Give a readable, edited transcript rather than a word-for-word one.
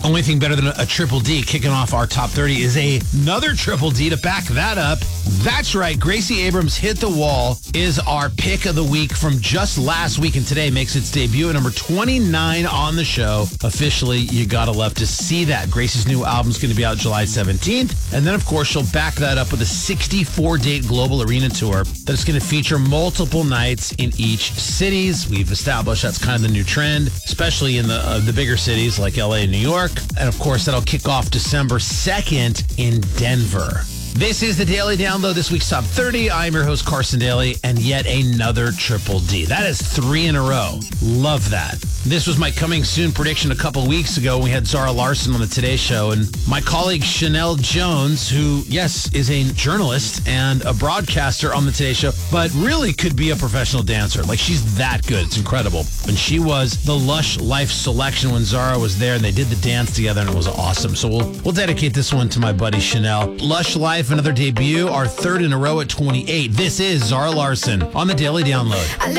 Only thing better than a Triple D kicking off our top 30 is another Triple D to back that up. That's right. Gracie Abrams' Hit the Wall is our pick of the week from just last week, and today makes its debut at number 29 on the show. Officially, you gotta love to see that. Gracie's new album's going to be out July 17th, and then, of course, she'll back that up with a 64-date global arena tour that's going to feature multiple nights in each cities. We've established that's kind of the new trend, especially in the bigger cities like LA and New York. And, of course, that'll kick off December 2nd in Denver. This is the Daily Download, this week's Top 30. I'm your host, Carson Daly, and yet another Triple D. That is 3 in a row. Love that. This was my coming soon prediction a couple weeks ago when we had Zara Larsson on the Today Show, and my colleague Chanel Jones, who, yes, is a journalist and a broadcaster on the Today Show, but really could be a professional dancer. Like, she's that good. It's incredible. And she was the Lush Life selection when Zara was there, and they did the dance together, and it was awesome. So we'll dedicate this one to my buddy Chanel. Lush Life, another debut, our third in a row at 28. This is Zara Larsson on the Daily Download.